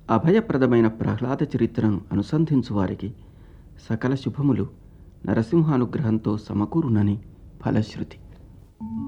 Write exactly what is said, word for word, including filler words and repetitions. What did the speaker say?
అభయప్రదమైన ప్రహ్లాద చరిత్రను అనుసంధించువారికి సకల శుభములు నరసింహానుగ్రహంతో సమకూరునని ఫలశ్రుతి.